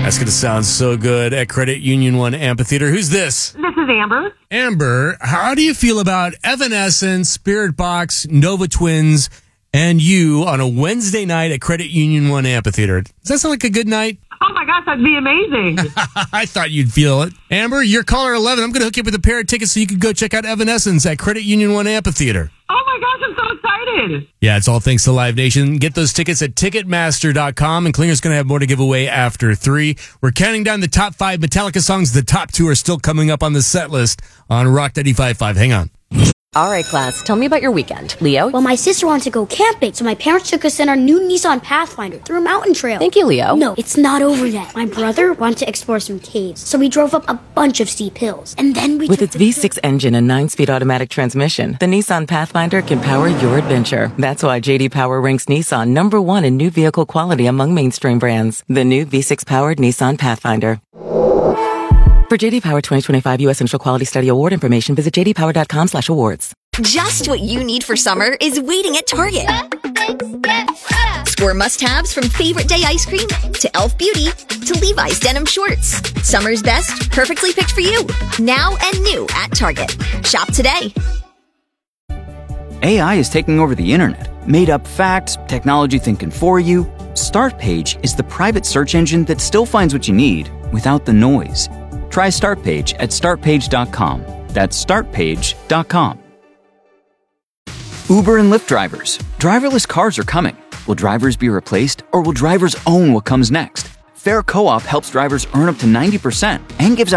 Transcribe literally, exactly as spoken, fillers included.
That's going to sound so good at Credit Union One Amphitheater. Who's this? This is Amber. Amber, how do you feel about Evanescence, Spirit Box, Nova Twins, and you on a Wednesday night at Credit Union One Amphitheater? Does that sound like a good night? Oh my gosh, that'd be amazing. I thought you'd feel it. Amber, you're caller eleven. I'm going to hook you up with a pair of tickets so you can go check out Evanescence at Credit Union One Amphitheater. Oh my gosh, I'm so excited. Yeah, it's all thanks to Live Nation. Get those tickets at Ticketmaster dot com, and Klinger's going to have more to give away after three. We're counting down the top five Metallica songs. The top two are still coming up on the set list on Rock ninety-five point five. Hang on. All right, class, tell me about your weekend. Leo? Well, my sister wanted to go camping, so my parents took us in our new Nissan Pathfinder through a mountain trail. Thank you, Leo. No, it's not over yet. My brother wanted to explore some caves, so we drove up a bunch of steep hills. And then we With took its the V six engine and nine-speed automatic transmission, the Nissan Pathfinder can power your adventure. That's why J D Power ranks Nissan number one in new vehicle quality among mainstream brands. The new V six-powered Nissan Pathfinder. For J D Power twenty twenty-five U S Initial Quality Study Award information, visit j d power dot com slash awards. Just what you need for summer is waiting at Target. Score must-haves from Favorite Day ice cream to Elf Beauty to Levi's denim shorts. Summer's best, perfectly picked for you. Now and new at Target. Shop today. A I is taking over the internet. Made up facts, technology thinking for you. Startpage is the private search engine that still finds what you need without the noise. Try Startpage at start page dot com. That's start page dot com. Uber and Lyft drivers. Driverless cars are coming. Will drivers be replaced, or will drivers own what comes next? Fair Co-op helps drivers earn up to ninety percent and gives out